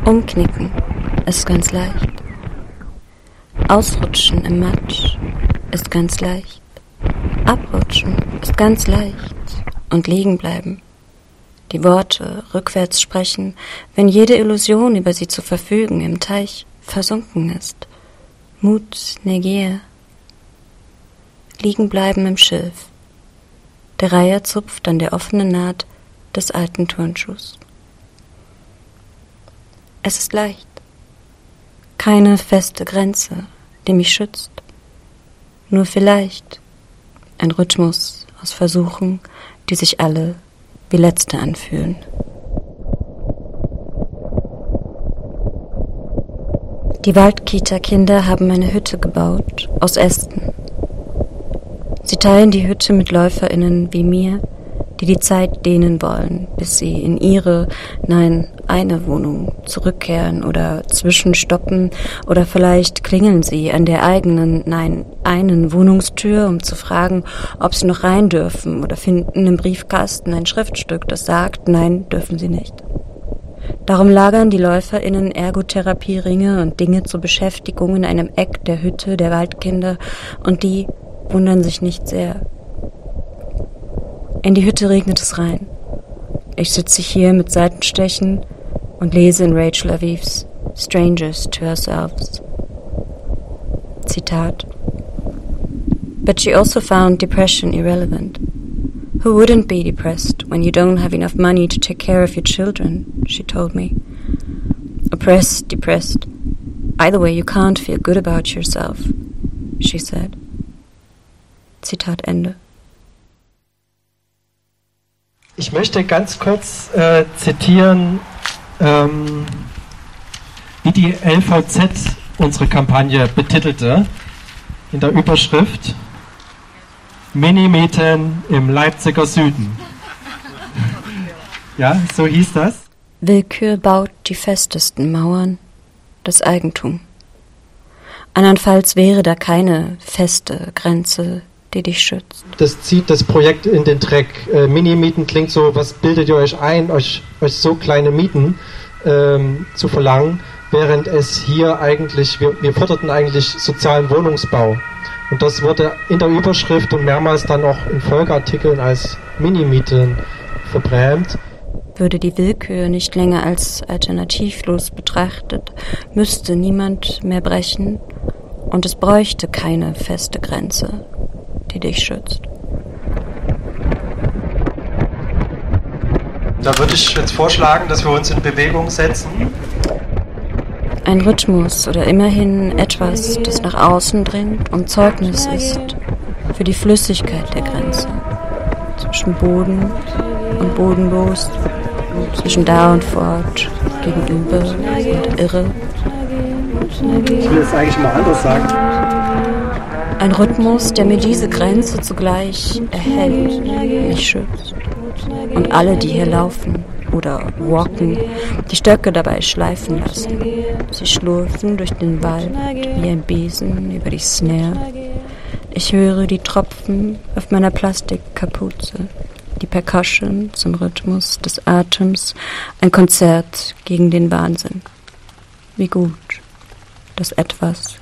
Umknicken ist ganz leicht. Ausrutschen im Matsch ist ganz leicht. Abrutschen ist ganz leicht. Und liegen bleiben. Die Worte rückwärts sprechen, wenn jede Illusion, über sie zu verfügen, im Teich versunken ist. Mut, negier. Liegen bleiben im Schilf. Der Reiher zupft an der offenen Naht des alten Turnschuhs. Es ist leicht. Keine feste Grenze, die mich schützt. Nur vielleicht ein Rhythmus aus Versuchen, die sich alle wie letzte anfühlen. Die Waldkita-Kinder haben eine Hütte gebaut, aus Ästen. Sie teilen die Hütte mit LäuferInnen wie mir, die die Zeit dehnen wollen, bis sie in ihre, nein, eine Wohnung zurückkehren oder zwischenstoppen oder vielleicht klingeln sie an der eigenen, nein, einen Wohnungstür, um zu fragen, ob sie noch rein dürfen oder finden im Briefkasten ein Schriftstück, das sagt, nein, dürfen sie nicht. Darum lagern die LäuferInnen Ergotherapie-Ringe und Dinge zur Beschäftigung in einem Eck der Hütte der Waldkinder und die wundern sich nicht sehr. In die Hütte regnet es rein. Ich sitze hier mit Seitenstechen und lese in Rachel Aviv's Strangers to Ourselves. Zitat: But she also found depression irrelevant. Who wouldn't be depressed when you don't have enough money to take care of your children, she told me. Oppressed, depressed. Either way, you can't feel good about yourself, she said. Zitat Ende. Ich möchte ganz kurz zitieren, wie die LVZ unsere Kampagne betitelte, in der Überschrift Minimieten im Leipziger Süden. Ja, so hieß das. Willkür baut die festesten Mauern, das Eigentum. Andernfalls wäre da keine feste Grenze, die dich schützt. Das zieht das Projekt in den Dreck. Minimieten klingt so, was bildet ihr euch ein, euch so kleine Mieten zu verlangen, während es hier eigentlich, wir forderten eigentlich sozialen Wohnungsbau. Und das wurde in der Überschrift und mehrmals dann auch in Folgeartikeln als Minimieten verbrämt. Würde die Willkür nicht länger als alternativlos betrachtet, müsste niemand mehr brechen und es bräuchte keine feste Grenze, die dich schützt. Da würde ich jetzt vorschlagen, dass wir uns in Bewegung setzen. Ein Rhythmus oder immerhin etwas, das nach außen dringt und Zeugnis ist für die Flüssigkeit der Grenze. Zwischen Boden und bodenlos, zwischen da und fort, gegenüber und irre. Ich will es eigentlich mal anders sagen. Ein Rhythmus, der mir diese Grenze zugleich erhält, mich schützt. Und alle, die hier laufen oder walken, die Stöcke dabei schleifen lassen. Sie schlurfen durch den Wald wie ein Besen über die Snare. Ich höre die Tropfen auf meiner Plastikkapuze, die Percussion zum Rhythmus des Atems, ein Konzert gegen den Wahnsinn. Wie gut, dass etwas